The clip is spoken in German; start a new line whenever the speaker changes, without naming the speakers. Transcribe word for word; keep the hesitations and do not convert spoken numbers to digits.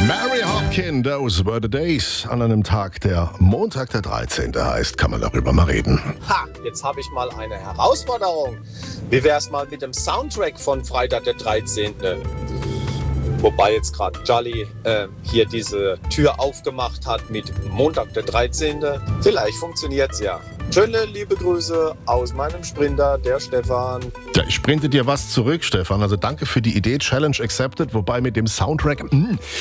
Mary Hopkin, those were the days. An einem Tag, der Montag der dreizehnte heißt, kann man darüber mal reden.
Ha, jetzt habe ich mal eine Herausforderung. Wie wär's mal mit dem Soundtrack von Freitag der dreizehnte? Wobei jetzt gerade Jolly äh, hier diese Tür aufgemacht hat mit Montag der dreizehnte. Vielleicht funktioniert's ja. Schöne liebe Grüße aus meinem Sprinter, der Stefan.
Ja, ich sprinte dir was zurück, Stefan. Also danke für die Idee. Challenge accepted. Wobei mit dem Soundtrack, mh,